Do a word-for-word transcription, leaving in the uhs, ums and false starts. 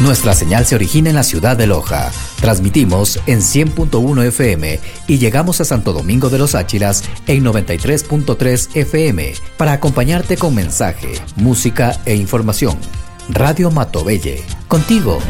Nuestra señal se origina en la ciudad de Loja. Transmitimos en cien punto uno F M y llegamos a Santo Domingo de los Áchilas en noventa y tres punto tres F M para acompañarte con mensaje, música e información. Radio Matovelle, contigo